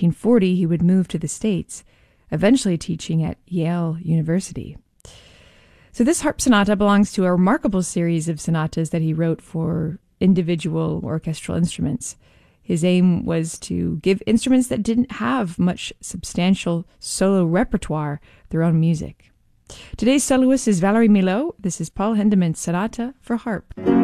1940, he would move to the States, eventually teaching at Yale University. So this harp sonata belongs to a remarkable series of sonatas that he wrote for individual orchestral instruments. His aim was to give instruments that didn't have much substantial solo repertoire their own music. Today's soloist is Valerie Milhaud. This is Paul Hindemith's Sonata for Harp.